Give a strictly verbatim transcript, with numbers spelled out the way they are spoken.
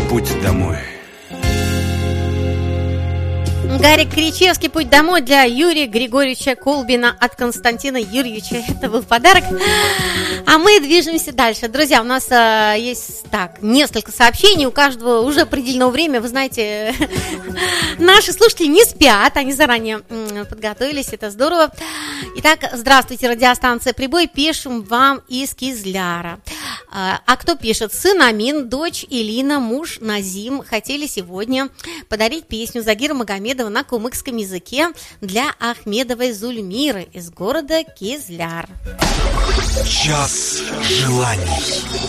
«Путь домой». Гарик Кричевский «Путь домой» для Юрия Григорьевича Колбина от Константина Юрьевича. Это был подарок. А мы движемся дальше. Друзья, у нас а, есть так, несколько сообщений. У каждого уже определенного время. Вы знаете, наши слушатели не спят. Они заранее м, подготовились. Это здорово. Итак, здравствуйте, радиостанция «Прибой». Пишем вам из Кизляра. А, а кто пишет? Сын Амин, дочь Илина, муж Назим хотели сегодня подарить песню Загира Магомедова на кумыкском языке для Ахмедовой Зульмиры из города Кизляр. Час желаний.